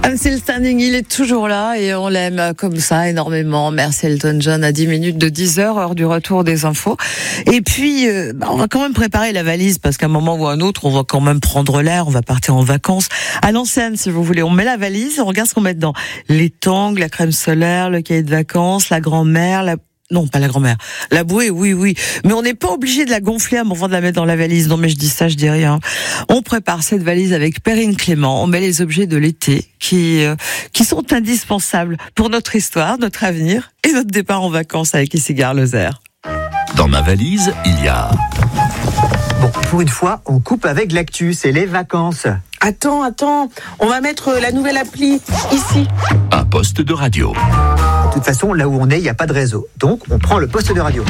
I'm Still Standing, il est toujours là et on l'aime comme ça énormément. Merci Elton John, à 10 minutes de 10h, heure du retour des infos. Et puis, on va quand même préparer la valise parce qu'à un moment ou à un autre, on va quand même prendre l'air, on va partir en vacances. À l'ancienne, si vous voulez, on met la valise, on regarde ce qu'on met dedans. Les tongs, la crème solaire, le cahier de vacances, la grand-mère, non, pas la grand-mère. La bouée, oui. Mais on n'est pas obligé de la gonfler à moment de la mettre dans la valise. Non, mais je dis ça, je dis rien. On prépare cette valise avec Perrine Clément. On met les objets de l'été qui sont indispensables pour notre histoire, notre avenir et notre départ en vacances avec Issy-Gare-Lozère. Dans ma valise, il y a... Bon, pour une fois, on coupe avec l'actu, c'est les vacances. Attends, on va mettre la nouvelle appli ici. Un poste de radio. De toute façon, là où on est, il n'y a pas de réseau. Donc, on prend le poste de radio.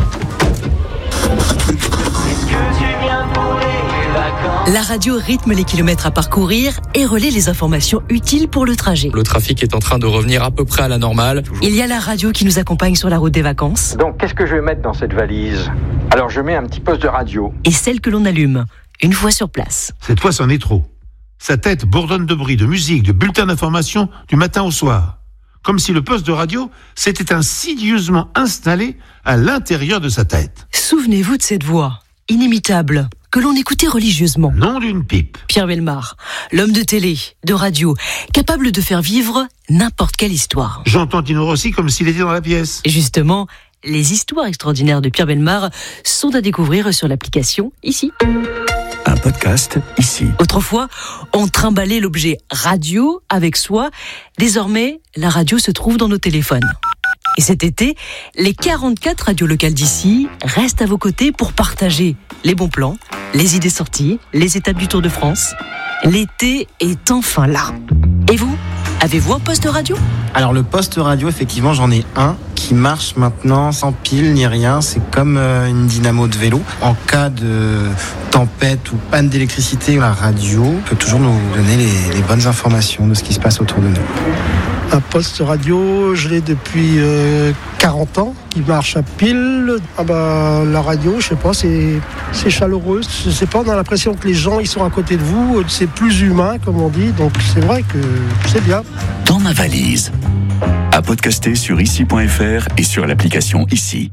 La radio rythme les kilomètres à parcourir et relaie les informations utiles pour le trajet. Le trafic est en train de revenir à peu près à la normale. Il y a la radio qui nous accompagne sur la route des vacances. Donc, qu'est-ce que je vais mettre dans cette valise ? Alors, je mets un petit poste de radio. Et celle que l'on allume, une fois sur place. Cette fois, c'en est trop. Sa tête bourdonne de bruit, de musique, de bulletins d'information du matin au soir. Comme si le poste de radio s'était insidieusement installé à l'intérieur de sa tête. Souvenez-vous de cette voix, inimitable, que l'on écoutait religieusement. Nom d'une pipe. Pierre Bellemare, l'homme de télé, de radio, capable de faire vivre n'importe quelle histoire. J'entends Tino Rossi comme s'il était dans la pièce. Et justement, les histoires extraordinaires de Pierre Bellemare sont à découvrir sur l'application ici. Un podcast ici. Autrefois, on trimballait l'objet radio avec soi. Désormais, la radio se trouve dans nos téléphones. Et cet été, les 44 radios locales d'ici restent à vos côtés pour partager les bons plans, les idées sorties, les étapes du Tour de France. L'été est enfin là. Et vous ? Avez-vous un poste radio ? Alors le poste radio, effectivement, j'en ai un qui marche maintenant sans pile ni rien. C'est comme une dynamo de vélo. En cas de tempête ou panne d'électricité, la radio peut toujours nous donner les bonnes informations de ce qui se passe autour de nous. Un poste radio, je l'ai depuis 40 ans, qui marche à pile. La radio, je sais pas, c'est chaleureux. Je sais pas, on a l'impression que les gens, ils sont à côté de vous. C'est plus humain, comme on dit. Donc c'est vrai que c'est bien. Dans ma valise. À podcaster sur ici.fr et sur l'application Ici.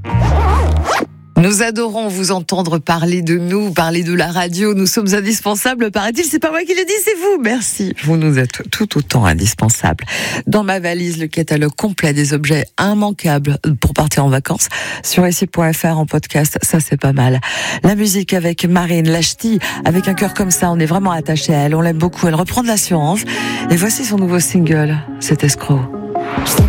Nous adorons vous entendre parler de nous, parler de la radio. Nous sommes indispensables, paraît-il. C'est pas moi qui le dis, c'est vous. Merci. Vous nous êtes tout autant indispensables. Dans ma valise, le catalogue complet des objets immanquables pour partir en vacances. Sur ici.fr en podcast, ça c'est pas mal. La musique avec Marine Lachty, avec un cœur comme ça, on est vraiment attaché à elle. On l'aime beaucoup. Elle reprend de l'assurance. Et voici son nouveau single, c'est Escroc.